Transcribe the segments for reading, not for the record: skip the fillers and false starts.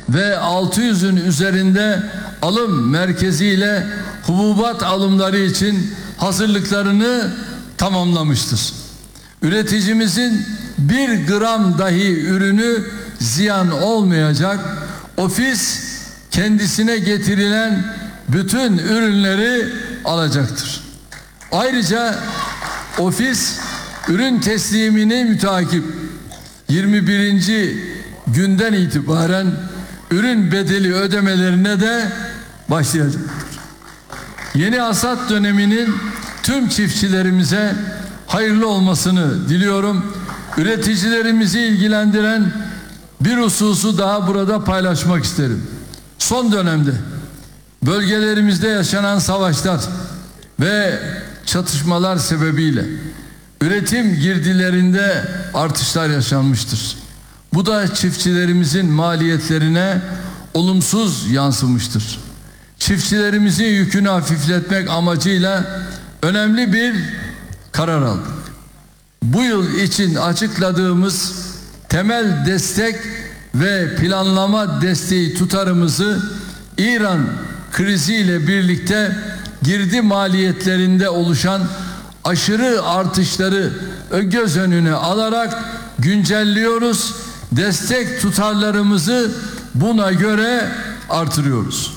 ve 600'ün üzerinde alım merkeziyle hububat alımları için hazırlıklarını tamamlamıştır. Üreticimizin 1 gram dahi ürünü ziyan olmayacak, ofis kendisine getirilen bütün ürünleri alacaktır. Ayrıca ofis ürün teslimini mütakip 21. günden itibaren ürün bedeli ödemelerine de başlayacaktır. Yeni hasat döneminin tüm çiftçilerimize hayırlı olmasını diliyorum. Üreticilerimizi ilgilendiren bir hususu daha burada paylaşmak isterim. Son dönemde bölgelerimizde yaşanan savaşlar ve çatışmalar sebebiyle üretim girdilerinde artışlar yaşanmıştır. Bu da çiftçilerimizin maliyetlerine olumsuz yansımıştır. Çiftçilerimizin yükünü hafifletmek amacıyla önemli bir karar aldık. Bu yıl için açıkladığımız temel destek ve planlama desteği tutarımızı İran kriziyle birlikte girdi maliyetlerinde oluşan aşırı artışları göz önüne alarak güncelliyoruz. Destek tutarlarımızı buna göre artırıyoruz.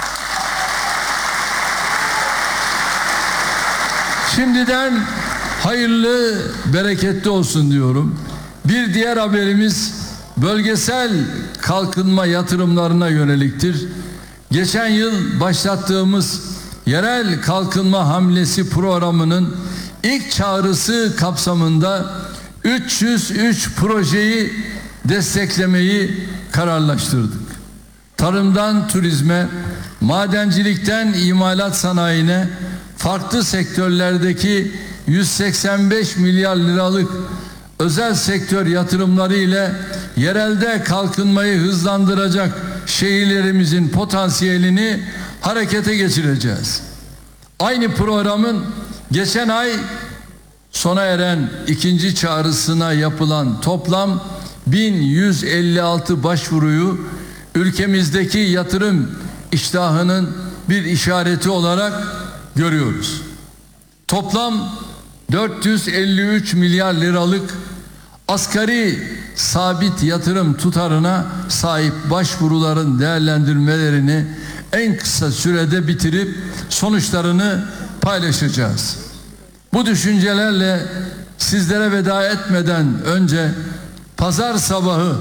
Şimdiden hayırlı, bereketli olsun diyorum. Bir diğer haberimiz bölgesel kalkınma yatırımlarına yöneliktir. Geçen yıl başlattığımız yerel kalkınma hamlesi programının ilk çağrısı kapsamında 303 projeyi desteklemeyi kararlaştırdık. Tarımdan turizme, madencilikten imalat sanayine, farklı sektörlerdeki 185 milyar liralık özel sektör yatırımları ile yerelde kalkınmayı hızlandıracak şehirlerimizin potansiyelini harekete geçireceğiz. Aynı programın geçen ay sona eren ikinci çağrısına yapılan toplam 1156 başvuruyu ülkemizdeki yatırım iştahının bir işareti olarak görüyoruz. Toplam 453 milyar liralık asgari sabit yatırım tutarına sahip başvuruların değerlendirmelerini en kısa sürede bitirip sonuçlarını paylaşacağız. Bu düşüncelerle sizlere veda etmeden önce pazar sabahı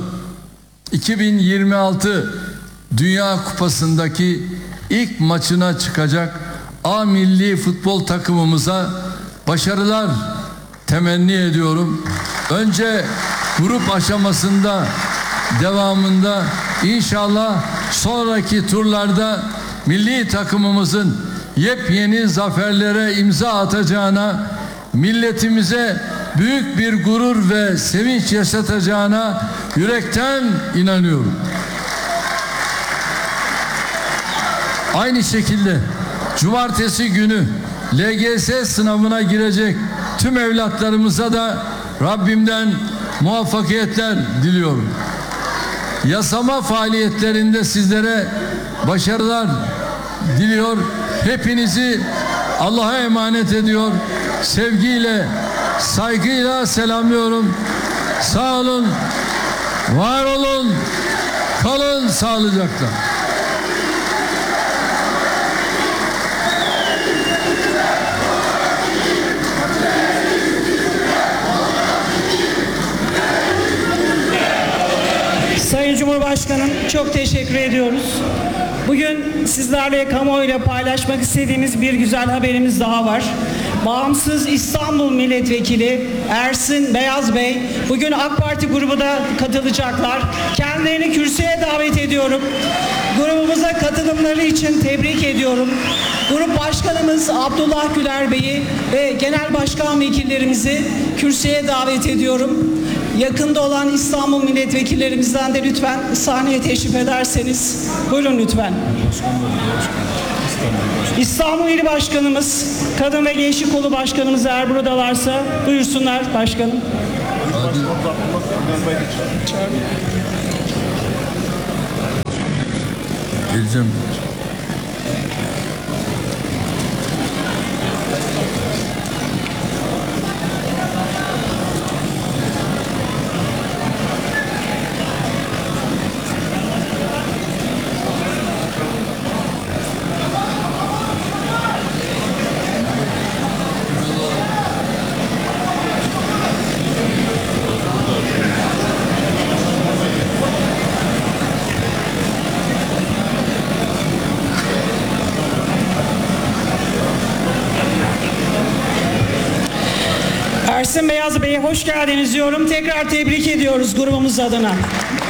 2026 Dünya Kupası'ndaki ilk maçına çıkacak A milli futbol takımımıza başarılar temenni ediyorum. Önce grup aşamasında, devamında inşallah sonraki turlarda milli takımımızın yepyeni zaferlere imza atacağına, milletimize büyük bir gurur ve sevinç yaşatacağına yürekten inanıyorum. Aynı şekilde cumartesi günü LGS sınavına girecek tüm evlatlarımıza da Rabbimden muvaffakiyetler diliyorum. Yasama faaliyetlerinde sizlere başarılar diliyor. Hepinizi Allah'a emanet ediyor. Sevgiyle, saygıyla selamlıyorum. Sağ olun, var olun, kalın sağlıcakla. Sayın Cumhurbaşkanım, çok teşekkür ediyoruz. Bugün sizlerle kamuoyuyla paylaşmak istediğimiz bir güzel haberimiz daha var. Bağımsız İstanbul Milletvekili Ersin Beyaz Bey bugün AK Parti grubuna katılacaklar. Kendilerini kürsüye davet ediyorum. Grubumuza katılımları için tebrik ediyorum. Grup Başkanımız Abdullah Güler Bey'i ve Genel Başkan Vekillerimizi kürsüye davet ediyorum. Yakında olan İstanbul milletvekillerimizden de lütfen sahneye teşrif ederseniz. Buyurun lütfen. İstanbul İl Başkanımız, Kadın ve Gençlik Kolu Başkanımız eğer buradalarsa buyursunlar başkanım. Geleceğim. Ersin Beyaz Bey'e hoş geldiniz diyorum. Tekrar tebrik ediyoruz grubumuz adına.